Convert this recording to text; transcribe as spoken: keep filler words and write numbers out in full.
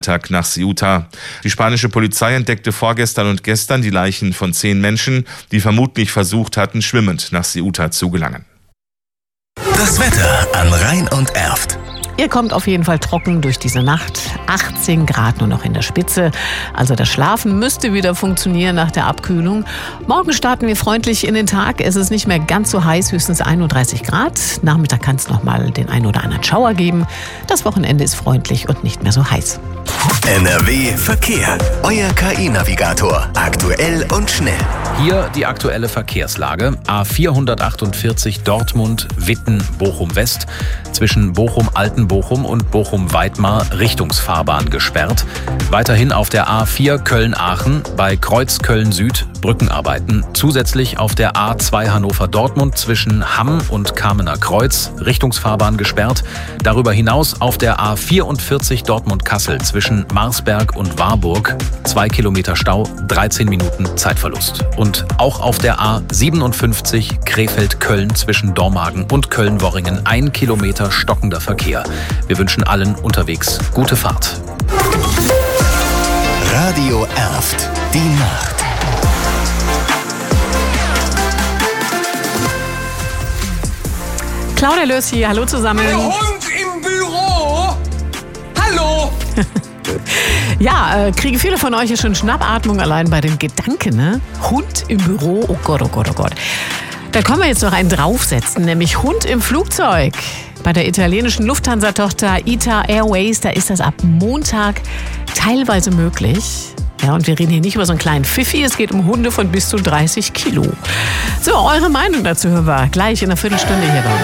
Tag nach Ceuta. Die spanische Polizei entdeckte vorgestern und gestern die Leichen von zehn Menschen, die vermutlich versucht hatten, schwimmend nach Ceuta zu gelangen. Das Wetter an Rhein und Erft. Ihr kommt auf jeden Fall trocken durch diese Nacht. achtzehn Grad nur noch in der Spitze. Also das Schlafen müsste wieder funktionieren nach der Abkühlung. Morgen starten wir freundlich in den Tag. Es ist nicht mehr ganz so heiß, höchstens einunddreißig Grad. Nachmittag kann es noch mal den ein oder anderen Schauer geben. Das Wochenende ist freundlich und nicht mehr so heiß. N R W Verkehr. Euer K I-Navigator. Aktuell und schnell. Hier die aktuelle Verkehrslage. A vierhundertachtundvierzig Dortmund-Witten-Bochum-West. Zwischen Bochum-Altenbochum und Bochum-Weidmar Richtungsfahrbahn gesperrt. Weiterhin auf der A vier Köln-Aachen bei Kreuz Köln-Süd Brückenarbeiten. Zusätzlich auf der A zwei Hannover-Dortmund zwischen Hamm und Kamener Kreuz Richtungsfahrbahn gesperrt. Darüber hinaus auf der A vierundvierzig Dortmund-Kassel zwischen Marsberg und Warburg zwei Kilometer Stau, dreizehn Minuten Zeitverlust. Und auch auf der A siebenundfünfzig Krefeld-Köln zwischen Dormagen und Köln-Worringen ein Kilometer stockender Verkehr. Wir wünschen allen unterwegs gute Fahrt. Radio Erft. Die Nacht. Claudia Löss hier, hallo zusammen. Der Hund im Büro? Hallo? Ja, äh, kriegen viele von euch ja schon Schnappatmung allein bei dem Gedanken, ne? Hund im Büro, oh Gott, oh Gott, oh Gott. Da können wir jetzt noch einen draufsetzen, nämlich Hund im Flugzeug. Bei der italienischen Lufthansa-Tochter I T A Airways, da ist das ab Montag teilweise möglich. Ja, und wir reden hier nicht über so einen kleinen Pfiffi, es geht um Hunde von bis zu dreißig Kilo. So, eure Meinung dazu hören wir gleich in einer Viertelstunde hier bei uns.